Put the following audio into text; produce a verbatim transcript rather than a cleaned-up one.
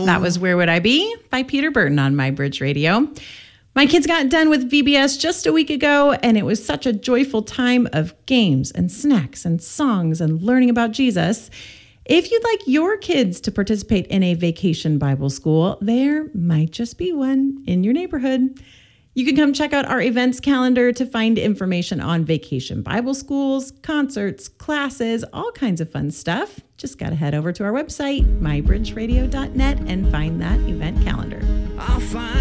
That was Where Would I Be by Peter Burton on My Bridge Radio. My kids got done with V B S just a week ago, and it was such a joyful time of games and snacks and songs and learning about Jesus. If you'd like your kids to participate in a vacation Bible school, there might just be one in your neighborhood. You can come check out our events calendar to find information on vacation Bible schools, concerts, classes, all kinds of fun stuff. Just got to head over to our website, my bridge radio dot net, and find that event calendar. I'll find